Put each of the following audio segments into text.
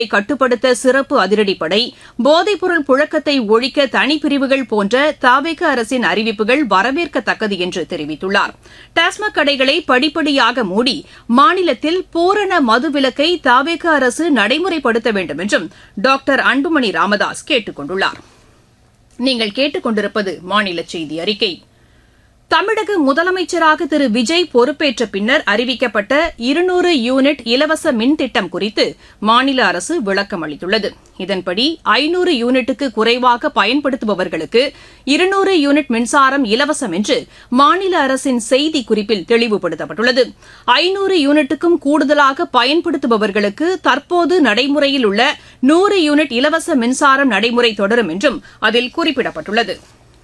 கட்டுப்படுத்த சிறப்பு அதிரடிப்படை, போதைப்பொருள் புழக்கத்தை ஒழிக்க தனிப்பிரிவுகள் போன்ற தவிக அரசின் அறிவிப்புகள் வரவேற்கத்தக்கது என்று தெரிவித்துள்ளார். டாஸ்மாக் கடைகளை படிப்படியாக மூடி மாநிலத்தில் பூரண மதுவிலக்கை தவிக அரசு நடைமுறைப்படுத்த வேண்டும் என்றும் டாக்டர் அன்புமணி ராமதாஸ் கேட்டுக் கொண்டுள்ளார். நீங்கள் கேட்டுக் கொண்டிருப்பது மாநில செய்தி அறிக்கை. தமிழக முதலமைச்சராக திரு விஜய் பொறுப்பேற்ற பின்னர் அறிவிக்கப்பட்ட 200 யூனிட் இலவச மின் திட்டம் குறித்து மாநில அரசு விளக்கம் அளித்துள்ளது. இதன்படி 500 யூனிட்டுக்கு குறைவாக பயன்படுத்துபவர்களுக்கு 200 யூனிட் மின்சாரம் இலவசம் என்று மாநில அரசின் செய்திக்குறிப்பில் தெளிவுபடுத்தப்பட்டுள்ளது. 500 யூனிட்டுக்கும் கூடுதலாக பயன்படுத்துபவர்களுக்கு தற்போது நடைமுறையில் உள்ள 100 யூனிட் இலவச மின்சாரம் நடைமுறை தொடரும் என்றும் அதில் குறிப்பிடப்பட்டுள்ளது.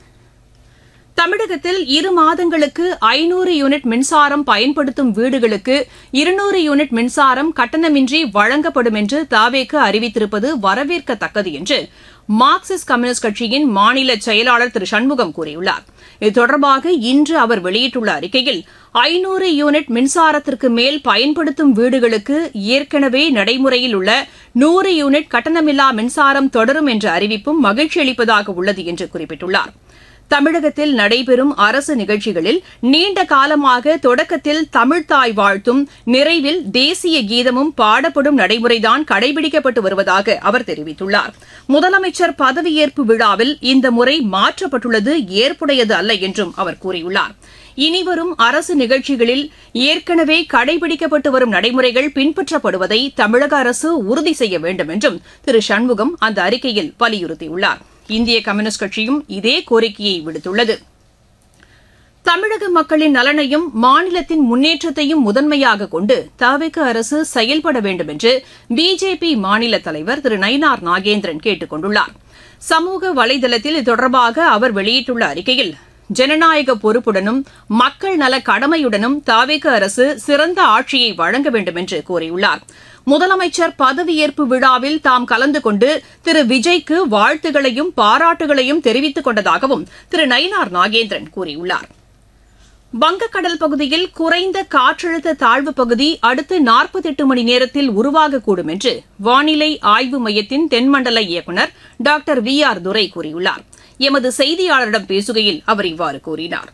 தமிழகத்தில் 2 மாதங்களுக்கு 500 யூனிட் மின்சாரம் பயன்படுத்தும் வீடுகளுக்கு 200 யூனிட் மின்சாரம் கட்டணமின்றி வழங்கப்படும் என்று தவேக அறிவித்திருப்பது வரவேற்கத்தக்கது என்று மார்க்சிஸ்ட் கம்யூனிஸ்ட் கட்சியின் மாநில செயலாளர் திரு சண்முகம் கூறியுள்ளார். இது தொடர்பாக இன்று அவர் வெளியிட்டுள்ள அறிக்கையில் 500 யூனிட் மின்சாரத்திற்கு மேல் பயன்படுத்தும் வீடுகளுக்கு ஏற்கனவே நடைமுறையில் உள்ள 100 யூனிட் கட்டணமில்லா மின்சாரம் தொடரும் என்ற அறிவிப்பும் மகிழ்ச்சி அளிப்பதாக உள்ளது என்று குறிப்பிட்டுள்ளார். தமிழகத்தில் நடைபெறும் அரசு நிகழ்ச்சிகளில் நீண்ட காலமாக தொடக்கத்தில் தமிழ்த்தாய் வாழ்த்தும், நிறைவில் தேசிய கீதமும் பாடப்படும் நடைமுறைதான் கடைபிடிக்கப்பட்டு வருவதாக அவர் தெரிவித்துள்ளார். முதலமைச்சர் பதவியேற்பு விழாவில் இந்த முறை மாற்றப்பட்டுள்ளது ஏற்புடையது அல்ல என்றும் அவர் கூறியுள்ளார். இனிவரும் அரசு நிகழ்ச்சிகளில் ஏற்கனவே கடைபிடிக்கப்பட்டு வரும் நடைமுறைகள் பின்பற்றப்படுவதை தமிழக அரசு உறுதி செய்ய வேண்டும் என்றும் திரு சண்முகம் அந்த அறிக்கையில் வலியுறுத்தியுள்ளார். இந்திய கம்யூனிஸ்ட் கட்சியும் இதே கோரிக்கையை விடுத்துள்ளது. தமிழக மக்களின் நலனையும் மாநிலத்தின் முன்னேற்றத்தையும் முதன்மையாக கொண்டு தவிக அரசு செயல்பட வேண்டும் என்று பிஜேபி மாநில தலைவர் திரு நயினார் நாகேந்திரன் கேட்டுக் கொண்டுள்ளார். சமூக வலைதளத்தில் இது தொடர்பாக அவர் வெளியிட்டுள்ள அறிக்கையில், ஜனநாயக பொறுப்புடனும் மக்கள் நல கடமையுடனும் தவிக அரசு சிறந்த ஆட்சியை வழங்க வேண்டும் என்று கூறியுள்ளார். முதலமைச்சர் பதவியேற்பு விழாவில் தாம் கலந்து கொண்டு திரு விஜய்க்கு வாழ்த்துகளையும் பாராட்டுகளையும் தெரிவித்துக் கொண்டதாகவும் திரு நயினார் நாகேந்திரன் கூறியுள்ளார். வங்கக்கடல் பகுதியில் குறைந்த காற்றழுத்த தாழ்வுப் பகுதி அடுத்த 48 மணி நேரத்தில் உருவாகக்கூடும் என்று வானிலை ஆய்வு மையத்தின் தென்மண்டல இயக்குநர் டாக்டர் VR துரை கூறியுள்ளார். எமது செய்தியாளரிடம் பேசுகையில் அவர் இவ்வாறு கூறினார்.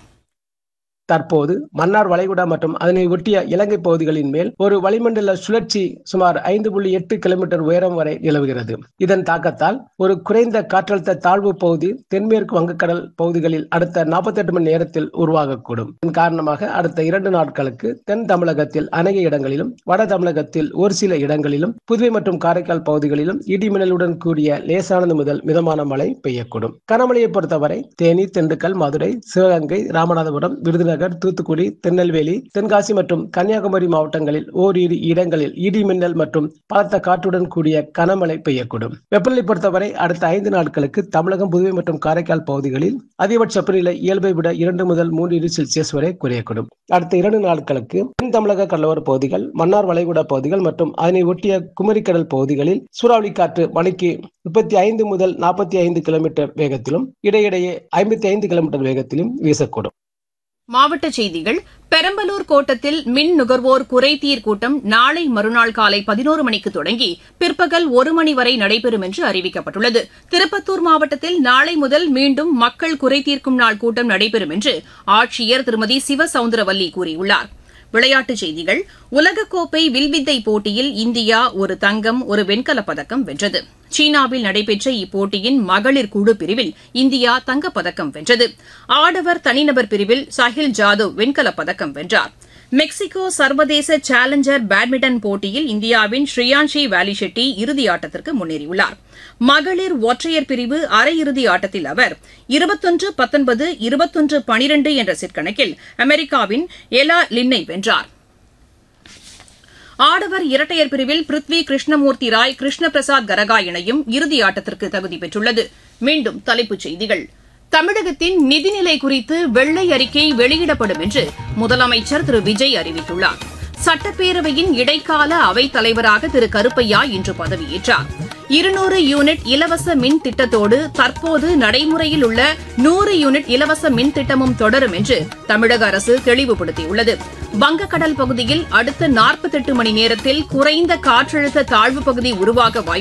தற்போது மன்னார் வளைகுடா மற்றும் அதனை ஒட்டிய இலங்கை பகுதிகளின் மேல் ஒரு வளிமண்டல சுழற்சி சுமார் 5.8 கிலோமீட்டர் உயரம் வரை நிலவுகிறது. இதன் தாக்கத்தால் ஒரு குறைந்த காற்றழுத்த தாழ்வு பகுதி தென்மேற்கு வங்கக்கடல் பகுதிகளில் அடுத்த 48 மணி நேரத்தில் உருவாகக்கூடும். இதன் காரணமாக அடுத்த 2 நாட்களுக்கு தென் தமிழகத்தில் அநேக இடங்களிலும், வட தமிழகத்தில் ஒரு சில இடங்களிலும், புதுவை மற்றும் காரைக்கால் பகுதிகளிலும் இடி மின்னலுடன் கூடிய லேசானது முதல் மிதமான மழை பெய்யக்கூடும். கனமழையை பொறுத்தவரை தேனி, திண்டுக்கல், மதுரை, சிவகங்கை, ராமநாதபுரம், விருதுநகர், தூத்துக்குடி, திருநெல்வேலி, தென்காசி மற்றும் கன்னியாகுமரி மாவட்டங்களில் ஓரிரு இடங்களில் இடி மின்னல் மற்றும் பலத்த காற்றுடன் கூடிய கனமழை பெய்யக்கூடும். வெப்பநிலை பொறுத்தவரை அடுத்த 5 நாட்களுக்கு தமிழகம், புதுவை மற்றும் காரைக்கால் பகுதிகளில் அதிகபட்ச வெப்பநிலை இயல்பை விட 2 முதல் 3 டிகிரி செல்சியஸ் வரை குறையக்கூடும். அடுத்த 2 நாட்களுக்கு தென் தமிழக கடலோர பகுதிகள், மன்னார் வளைகுடா பகுதிகள் மற்றும் அதனை ஒட்டிய குமரிக்கடல் பகுதிகளில் சூறாவளி காற்று மணிக்கு 35 முதல் 45 கிலோமீட்டர் வேகத்திலும் இடையிடையே 55 கிலோமீட்டர் வேகத்திலும் வீசக்கூடும். மாவட்டச் செய்திகள். பெரம்பலூர் கோட்டத்தில் மின் நுகர்வோர் குறைதீர் கூட்டம் நாளை மறுநாள் காலை 11 மணிக்கு தொடங்கி பிற்பகல் 1 மணி வரை நடைபெறும் என்று அறிவிக்கப்பட்டுள்ளது. திருப்பத்தூர் மாவட்டத்தில் நாளை முதல் மீண்டும் மக்கள் குறைதீர்க்கும் நாள் கூட்டம் நடைபெறும் என்று ஆட்சியர் திருமதி சிவசவுந்தரவல்லி கூறியுள்ளார். விளையாட்டுச் செய்திகள். உலகக்கோப்பை வில்வித்தை போட்டியில் இந்தியா ஒரு தங்கம், ஒரு வெண்கலப் பதக்கம் வென்றது. சீனாவில் நடைபெற்ற இப்போட்டியின் மகளிர் குழு பிரிவில் இந்தியா தங்கப்பதக்கம் வென்றது. ஆடவர் தனிநபர் பிரிவில் சஹில் ஜாதவ் வெண்கலப் பதக்கம் வென்றார். மெக்சிகோ சர்வதேச சேலஞ்சர் பேட்மிண்டன் போட்டியில் இந்தியாவின் ஸ்ரீயான்ஷி வாலிஷெட்டி இறுதியாட்டத்திற்கு முன்னேறியுள்ளார். மகளிர் ஒற்றையர் பிரிவு அரையிறுதி ஆட்டத்தில் அவர் 21-19, 21-12 என்ற செட் கணக்கில் அமெரிக்காவின் எலா லின்னை வென்றார். ஆடவர் இரட்டையர் பிரிவில் பிருத்வி கிருஷ்ணமூர்த்தி ராய், கிருஷ்ண பிரசாத் கரகா இணையும் இறுதியாட்டத்திற்கு தகுதி பெற்றுள்ளது. மீண்டும் தலைப்புச் செய்திகள். தமிழகத்தின் நிதிநிலை குறித்து வெள்ளை அறிக்கை வெளியிடப்படும் என்று முதலமைச்சர் திரு விஜய் அறிவித்துள்ளார். சட்டப்பேரவையின் இடைக்கால அவைத் தலைவராக திரு கருப்பையா இன்று பதவியேற்றார். 200 யூனிட் இலவச மின் திட்டத்தோடு தற்போது நடைமுறையில் உள்ள 100 யூனிட் இலவச மின் திட்டமும் தொடரும் என்று தமிழக அரசு தெளிவுபடுத்தியுள்ளது. வங்கக்கடல் பகுதியில் அடுத்த 48 மணி நேரத்தில் குறைந்த காற்றழுத்த தாழ்வுப் பகுதி உருவாக வாய்ப்பு